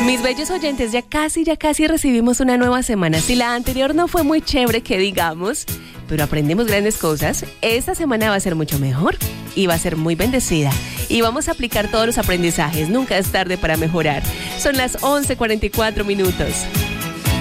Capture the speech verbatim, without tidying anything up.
Mis bellos oyentes, ya casi, ya casi recibimos una nueva semana. Si la anterior no fue muy chévere, que digamos, pero aprendimos grandes cosas, esta semana va a ser mucho mejor y va a ser muy bendecida. Y vamos a aplicar todos los aprendizajes. Nunca es tarde para mejorar. Son las once cuarenta y cuatro minutos.